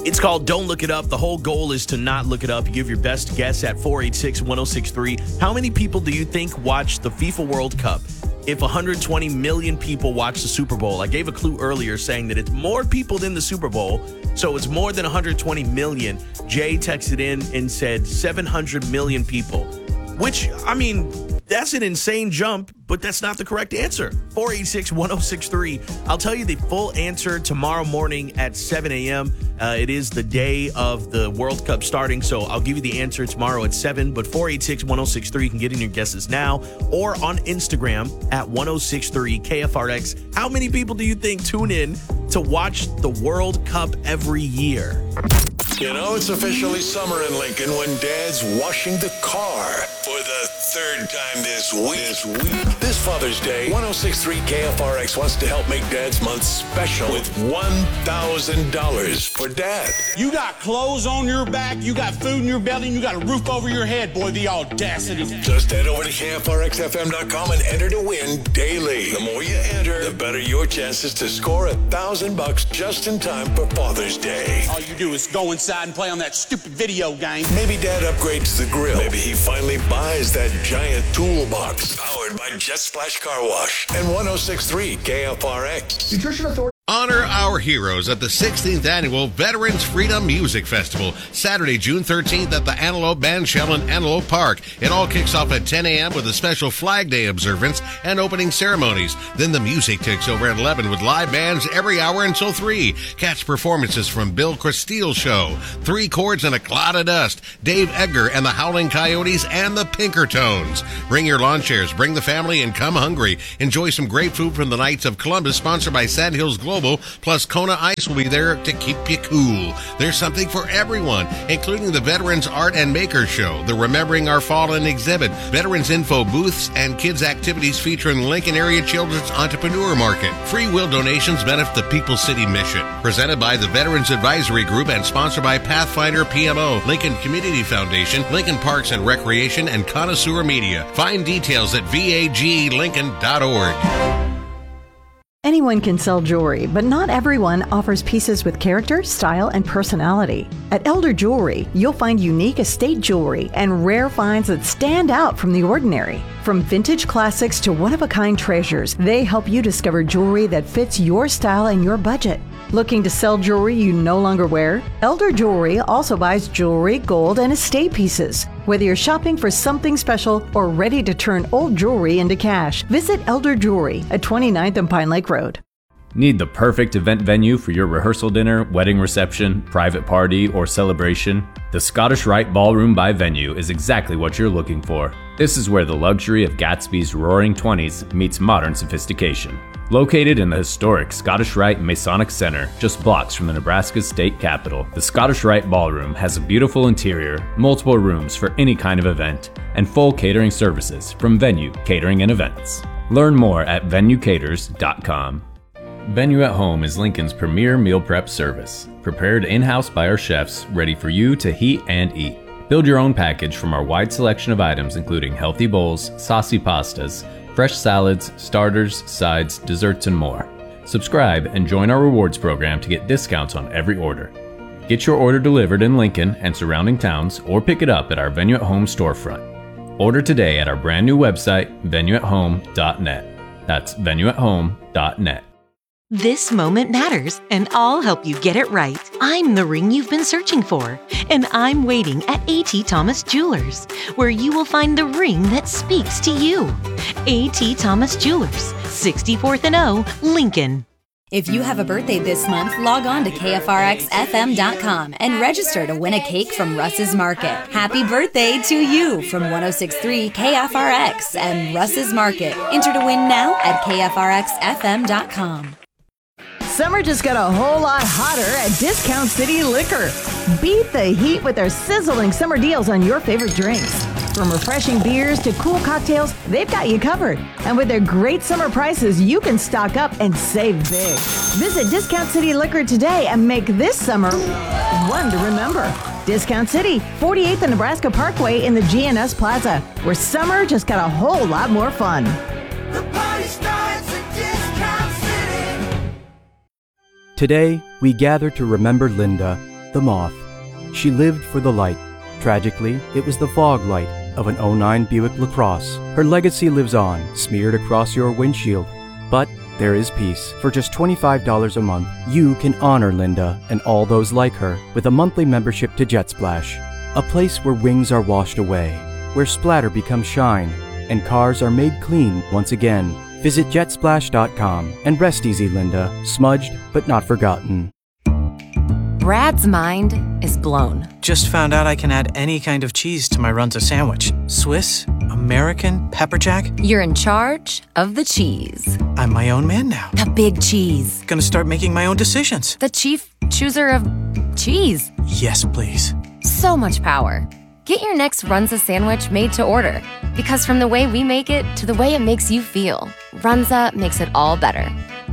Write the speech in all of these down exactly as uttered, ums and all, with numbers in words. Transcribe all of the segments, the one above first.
It's called Don't Look It Up. The whole goal is to not look it up. You give your best guess at four eight six, one oh six three. How many people do you think watch the FIFA World Cup? If one hundred twenty million people watch the Super Bowl, I gave a clue earlier saying that it's more people than the Super Bowl, so it's more than one hundred twenty million. Jay texted in and said seven hundred million people, which, I mean, that's an insane jump, but that's not the correct answer. four eight six, one oh six three. I'll tell you the full answer tomorrow morning at seven a.m. Uh, it is the day of the World Cup starting, so I'll give you the answer tomorrow at seven. But four eight six, one oh six three, you can get in your guesses now or on Instagram at one oh six three K F R X. How many people do you think tune in to watch the World Cup every year? You know, it's officially summer in Lincoln when Dad's washing the car for the third time this week. This week. This Father's Day, one oh six three K F R X wants to help make Dad's month special with one thousand dollars for Dad. You got clothes on your back, you got food in your belly, and you got a roof over your head, boy, the audacity. Just head over to K F R X F M dot com and enter to win daily. The more you enter, the better your chances to score a thousand bucks just in time for Father's Day. All you do is go inside and play on that stupid video game. Maybe Dad upgrades the grill. Maybe he finally buys that giant toolbox powered by Jet Splash Car Wash. And one oh six three K F R X. Nutrition Authority. Honor our heroes at the sixteenth Annual Veterans Freedom Music Festival, Saturday, June thirteenth at the Antelope Bandshell in Antelope Park. It all kicks off at ten a.m. with a special Flag Day observance and opening ceremonies. Then the music takes over at eleven with live bands every hour until three. Catch performances from Bill Cristile Show, Three Chords and a Cloud of Dust, Dave Edgar and the Howling Coyotes, and the Pinkertones. Bring your lawn chairs, bring the family, and come hungry. Enjoy some great food from the Knights of Columbus, sponsored by Sand Hills Global. Plus, Kona Ice will be there to keep you cool. There's something for everyone, including the Veterans Art and Makers Show, the Remembering Our Fallen exhibit, Veterans Info booths, and kids' activities featuring Lincoln Area Children's Entrepreneur Market. Free will donations benefit the People's City Mission. Presented by the Veterans Advisory Group and sponsored by Pathfinder P M O, Lincoln Community Foundation, Lincoln Parks and Recreation, and Connoisseur Media. Find details at V A G lincoln dot org. Anyone can sell jewelry, but not everyone offers pieces with character, style, and personality. At Elder Jewelry, you'll find unique estate jewelry and rare finds that stand out from the ordinary. From vintage classics to one-of-a-kind treasures, they help you discover jewelry that fits your style and your budget. Looking to sell jewelry you no longer wear? Elder Jewelry also buys jewelry, gold, and estate pieces. Whether you're shopping for something special or ready to turn old jewelry into cash, visit Elder Jewelry at twenty-ninth and Pine Lake Road. Need the perfect event venue for your rehearsal dinner, wedding reception, private party, or celebration? The Scottish Rite Ballroom by Venue is exactly what you're looking for. This is where the luxury of Gatsby's Roaring Twenties meets modern sophistication. Located in the historic Scottish Rite Masonic Center, just blocks from the Nebraska state capitol, the Scottish Rite Ballroom has a beautiful interior, multiple rooms for any kind of event, and full catering services from Venue Catering and Events. Learn more at venue caters dot com. Venue at Home is Lincoln's premier meal prep service, prepared in-house by our chefs, ready for you to heat and eat. Build your own package from our wide selection of items including healthy bowls, saucy pastas, fresh salads, starters, sides, desserts, and more. Subscribe and join our rewards program to get discounts on every order. Get your order delivered in Lincoln and surrounding towns or pick it up at our Venue at Home storefront. Order today at our brand new website, venue at home dot net. That's venue at home dot net. This moment matters, and I'll help you get it right. I'm the ring you've been searching for, and I'm waiting at A T Thomas Jewelers, where you will find the ring that speaks to you. A T Thomas Jewelers, sixty-fourth and O, Lincoln. If you have a birthday this month, log on to K F R X F M dot com and register to win a cake from Russ's Market. Happy birthday to you from one oh six point three K F R X and Russ's Market. Enter to win now at K F R X F M dot com. Summer just got a whole lot hotter at Discount City Liquor. Beat the heat with their sizzling summer deals on your favorite drinks. From refreshing beers to cool cocktails, they've got you covered. And with their great summer prices, you can stock up and save big. Visit Discount City Liquor today and make this summer one to remember. Discount City, forty-eighth and Nebraska Parkway in the G N S Plaza, where summer just got a whole lot more fun. The party starts at Discount City. Today, we gather to remember Linda, the moth. She lived for the light. Tragically, it was the fog light of an oh nine Buick LaCrosse. Her legacy lives on, smeared across your windshield. But there is peace. For just twenty-five dollars a month, you can honor Linda and all those like her with a monthly membership to JetSplash, a place where wings are washed away, where splatter becomes shine, and cars are made clean once again. Visit jet splash dot com and rest easy, Linda, smudged but not forgotten. Brad's mind is blown. Just found out I can add any kind of cheese to my Runza sandwich. Swiss, American, pepper jack. You're in charge of the cheese. I'm my own man now. The big cheese. Gonna start making my own decisions. The chief chooser of cheese. Yes, please. So much power. Get your next Runza sandwich made to order. Because from the way we make it to the way it makes you feel, Runza makes it all better.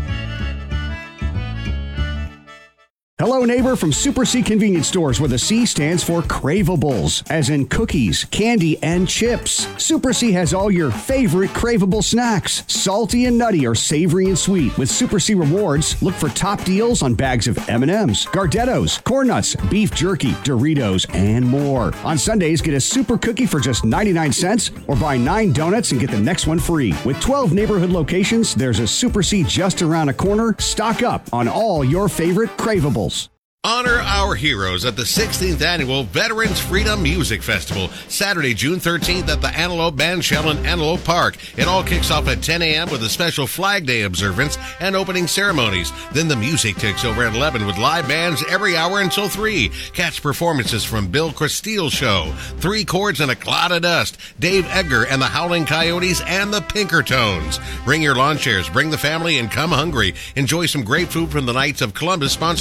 Hello, neighbor from Super C Convenience Stores, where the C stands for Cravables, as in cookies, candy, and chips. Super C has all your favorite craveable snacks, salty and nutty or savory and sweet. With Super C Rewards, look for top deals on bags of M and M's, Gardettos, Corn Nuts, beef jerky, Doritos, and more. On Sundays, get a super cookie for just ninety-nine cents, or buy nine donuts and get the next one free. With twelve neighborhood locations, there's a Super C just around a corner. Stock up on all your favorite Cravables. Honor our heroes at the sixteenth Annual Veterans Freedom Music Festival, Saturday, June thirteenth at the Antelope Bandshell in Antelope Park. It all kicks off at ten a.m. with a special Flag Day observance and opening ceremonies. Then the music takes over at eleven with live bands every hour until three. Catch performances from Bill Castile Show, Three Chords and a Cloud of Dust, Dave Edgar and the Howling Coyotes, and the Pinkertones. Bring your lawn chairs, bring the family, and come hungry. Enjoy some great food from the Knights of Columbus, sponsored